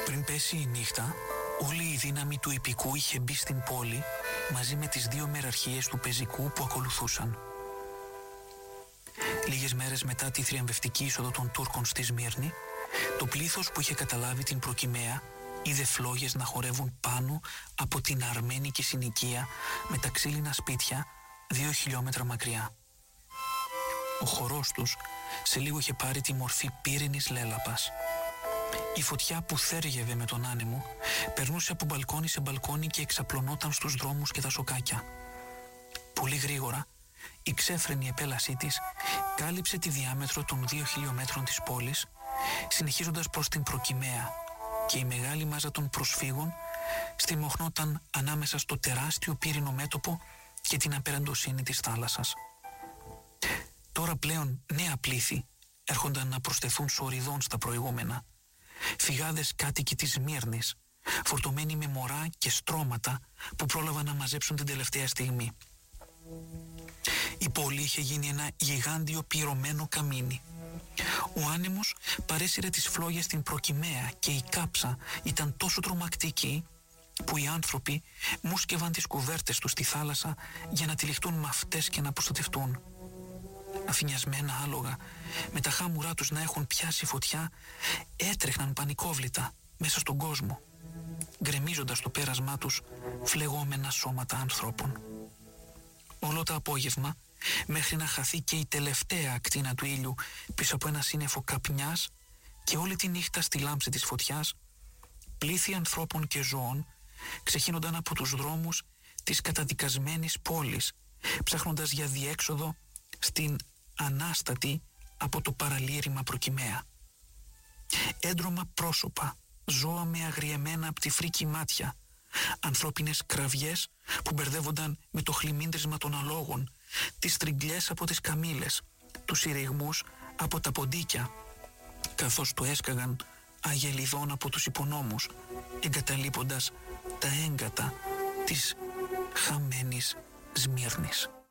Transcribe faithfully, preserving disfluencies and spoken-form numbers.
Πριν πέσει η νύχτα, όλη η δύναμη του ιππικού είχε μπει στην πόλη μαζί με τις δύο μεραρχίες του πεζικού που ακολουθούσαν. Λίγες μέρες μετά τη θριαμβευτική είσοδο των Τούρκων στη Σμύρνη, το πλήθος που είχε καταλάβει την προκυμαία είδε φλόγες να χορεύουν πάνω από την αρμένικη συνοικία με τα ξύλινα σπίτια δύο χιλιόμετρα μακριά. Ο χορός τους σε λίγο είχε πάρει τη μορφή πύρινης λέλαπας. Η φωτιά που θέργευε με τον άνεμο περνούσε από μπαλκόνι σε μπαλκόνι και εξαπλωνόταν στους δρόμους και τα σοκάκια. Πολύ γρήγορα η ξέφρενη επέλασή της κάλυψε τη διάμετρο των δύο χιλιόμετρων της πόλης, συνεχίζοντας προς την προκυμαία, και η μεγάλη μάζα των προσφύγων στριμωχνόταν ανάμεσα στο τεράστιο πύρινο μέτωπο και την απεραντοσύνη της θάλασσας. Τώρα πλέον νέα πλήθη έρχονταν να προσθεθούν σοριδών στα προηγούμενα. Φυγάδες κάτοικοι της Σμύρνης, φορτωμένοι με μωρά και στρώματα που πρόλαβαν να μαζέψουν την τελευταία στιγμή. Η πόλη είχε γίνει ένα γιγάντιο πυρωμένο καμίνι. Ο άνεμος παρέσυρε τις φλόγες στην προκυμαία και η κάψα ήταν τόσο τρομακτική που οι άνθρωποι μουσκευαν τις κουβέρτες τους στη θάλασσα για να τυλιχτούν με αυτές και να προστατευτούν. Αφηνιασμένα άλογα, με τα χάμουρά τους να έχουν πιάσει φωτιά, έτρεχναν πανικόβλητα μέσα στον κόσμο, γκρεμίζοντας το πέρασμά τους φλεγόμενα σώματα ανθρώπων. Όλο το απόγευμα, μέχρι να χαθεί και η τελευταία ακτίνα του ήλιου πίσω από ένα σύννεφο καπνιάς και όλη τη νύχτα στη λάμψη της φωτιάς, πλήθη ανθρώπων και ζώων ξεχύνονταν από τους δρόμους της καταδικασμένης πόλης, ψάχνοντας για διέξοδο στην ανάστατη από το παραλήρημα προκυμαία. Έντρωμα πρόσωπα, ζώα με αγριεμένα από τη φρίκη μάτια, ανθρώπινες κραυγές που μπερδεύονταν με το χλιμίντρισμα των αλόγων, τις τριγκλιές από τις καμήλες, τους συρριγμούς από τα ποντίκια, καθώς το έσκαγαν αγελιδών από τους υπονόμους, εγκαταλείποντας τα έγκατα της χαμένης Σμύρνης.